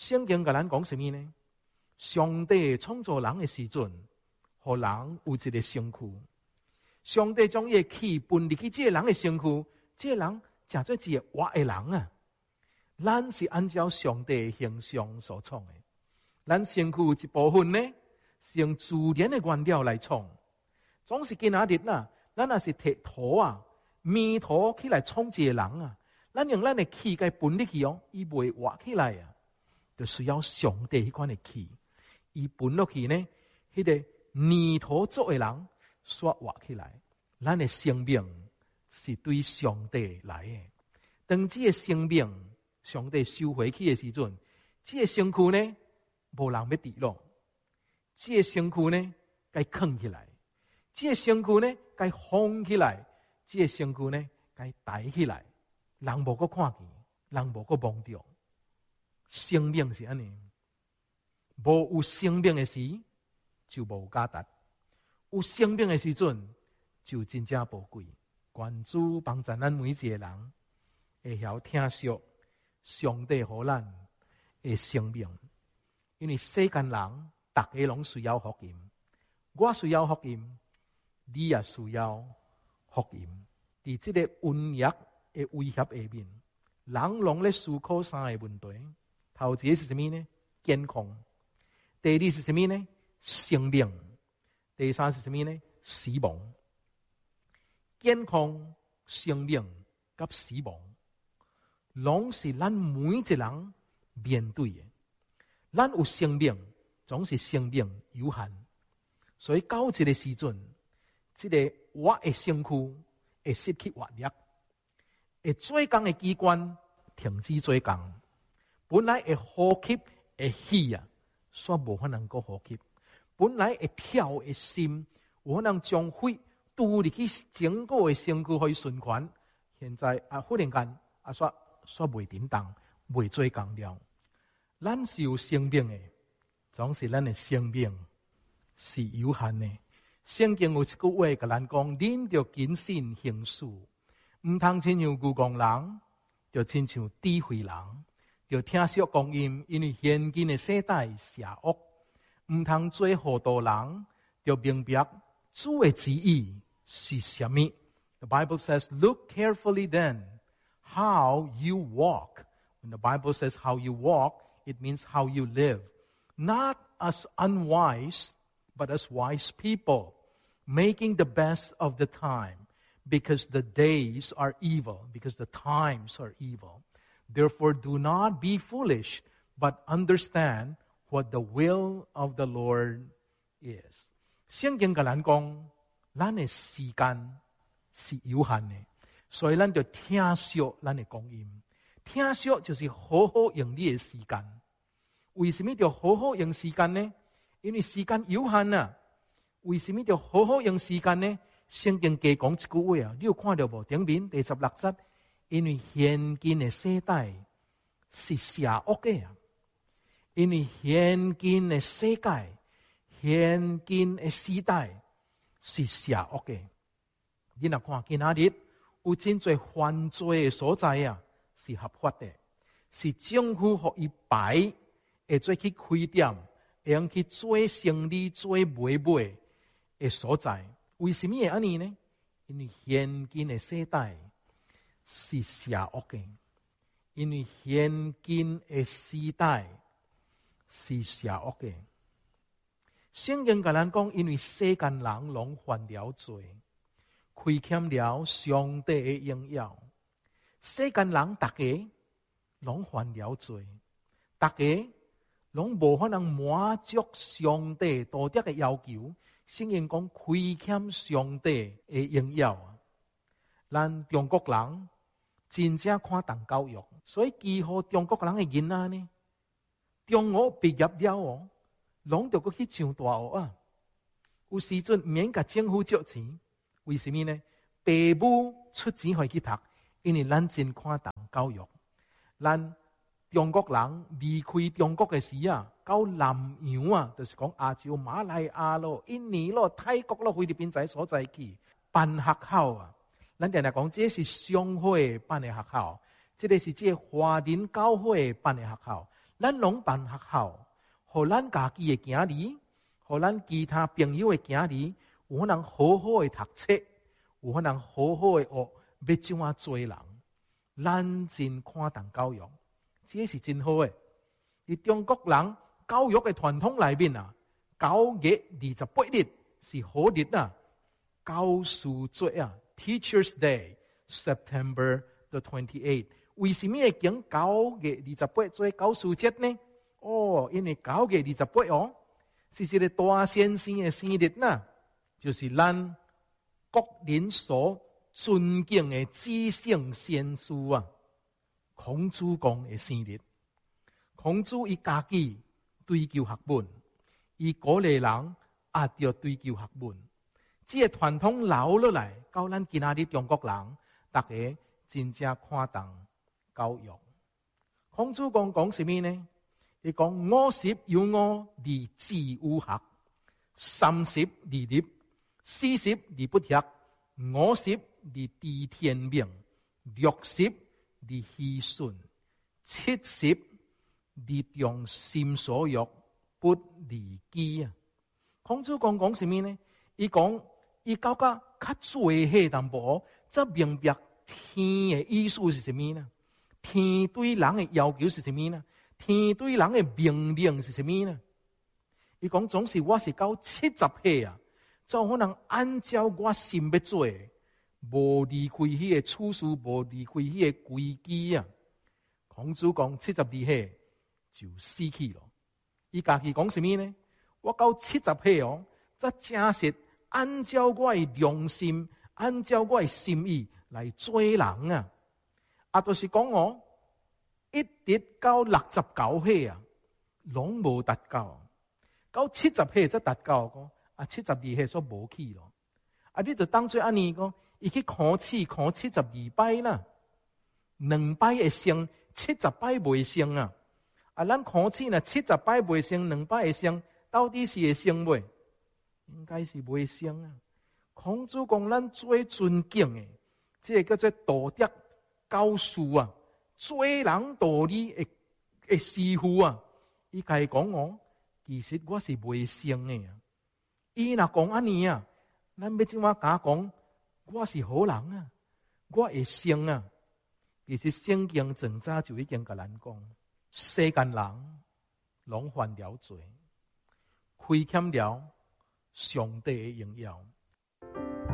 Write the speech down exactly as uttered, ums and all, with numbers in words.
圣经跟咱讲什么呢？上帝创造人的时阵，予人有一个身躯。上帝将伊的气分入去这个人的身躯，这个人成做一个活的人啊。咱是按照上帝的形象所创的，咱身躯有一部分呢，是用自然的原料来创。总是今仔日啦，咱也是摕土啊、面土起来创一个人啊。咱用咱的气给分入去哦，伊袂活起来啊，就需要上帝迄款的气。伊分落去呢，迄个泥土做的人煞活起来。咱的生命是对上帝来的。当这个生命上帝收回去的时阵，这个身躯呢，无人要滴落。这个身躯呢，该藏起来。这个身躯呢，该放起来。这个身躯呢，该抬起来。人无个看见，人无个望到。生命是安尼，无有生命的时就无价值，有生命的时阵就真正宝贵。愿主帮助咱每一个人，会晓听惜上帝予咱的生命。因为世间人，大家拢需要福音，我需要福音，你也需要福音。伫这个瘟疫的威胁下面，人拢咧思考三个问题。头一个是什么呢？健康。第二是什么呢？生命。第三是什么呢？死亡。健康、生命甲死亡，拢是咱每一个人面对的。咱有生命，总是生命有限，所以到这个时阵，这个我的身躯会失去活力。会做工的机关停止做工，本来会呼吸会气啊，煞无法能够呼吸；本来会跳的心，有可能将血渡入去整个的身躯去循环。现在啊，忽然间啊，煞煞袂叮当，袂做工了。咱是有生命的，总是咱的生命是有限的。圣经有一句话甲咱讲：恁着谨慎行事。唔通亲像牛狂人，就亲像智慧人，就听说讲音，因为现今的世代邪恶，唔通做糊涂人，就明白主的旨意是什么。The Bible says, "Look carefully then how you walk." When the Bible says how you walk, it means how you live, not as unwise, but as wise people, making the best of the time.Because the days are evil, because the times are evil. Therefore, do not be foolish, but understand what the will of the Lord is. 圣经跟咱讲，咱的时间是有限的，所以咱就听惜咱的光阴。听惜就是好好用你的时间。为什么要好好用时间呢？因为时间有限啊。为什么要好好用时间呢？圣经加讲一句话啊，你有看到无？顶面第十六节，因为现今的世代是邪恶的啊，因为现今的世界、现今的时代是邪恶的。你若看今仔日有真侪犯罪的所在啊，是合法的，是政府互伊排，会做去开店，会用去做生意、做买卖的所在。为什么会安尼呢？因为现今的世代是邪恶的，因为现今的时代是邪恶的。圣经甲咱讲，因为世间人拢犯了罪，亏欠了上帝的荣耀。世间人大家拢犯了罪，大家拢无法能满足上帝道德的要求。圣经讲亏欠上帝的荣耀啊！咱中国人真正看重教育，所以几乎中国人的囡仔呢，中学毕业了哦，拢着去上大学啊。有时阵唔免甲政府借钱，为什么呢？父母出钱互去读，因为咱真看重教育。咱中国人离开中国的时啊，到南洋啊，就是讲亚洲马来亚咯、印尼咯、泰国咯、菲律宾在所在去办学校啊。咱定定讲，这是商会办的学校，这个是这华人教会办的学校。 咱拢办学校，互咱家己的囝儿，互咱其他朋友的囝儿，有可能好好的读册，有可能好好的学，要怎样做人。咱真看重教育，这是真好的。在中国人教育的传统里面啊，九月二十八日是好日啊，教师节啊 ，Teachers Day September the twenty-eighth。为什么会讲九月二十八做教师节呢？哦，因为九月二十八哦，是一个大先生的生日呐，就是咱国人所尊敬的至圣先师啊，孔子公的生日。孔子伊家己追求学问，伊鼓励人也要追求学问。这个传统留落来，到咱今仔日中国人，大家真正看重教育。孔子公讲什么呢？伊讲五十有五而志有学，三十而立，四十而不惑，五十而知天命，六十而虚顺，七十而重心所欲，不离机啊！孔子公讲什么呢？伊讲伊搞个较最迄淡薄，则明白天的意思是什么呢？天对人的要求是什么呢？天对人的命令是什么呢？伊讲总是我是到七十岁啊，才可能按照我心要做，无离开迄个处事，无离开迄个规矩啊。孔子讲七十二岁就死去了。伊家己讲什么呢？我到七十岁哦，则真实按照我的良心，按照我的心意来做人啊。啊，就是讲哦，一直到六十九岁啊，拢无达到。到七十岁才达到讲，啊七十二岁所无去咯。啊，你就当做安尼讲，伊去考试考七十二摆啦，两摆会升，七十摆袂升啊。啊，咱考试呢，七十摆袂升，两摆会升，到底是会升袂？应该是袂升啊。孔子讲，咱最尊敬的，这个叫做道德教师啊，做人道理的的师傅啊，伊家讲哦，其实我是袂升的啊。伊若讲安尼啊，咱要怎么甲讲？我是好人啊，我会升啊。其实圣经从早就已经甲咱讲，世间人拢犯了罪，亏欠了上帝的荣耀。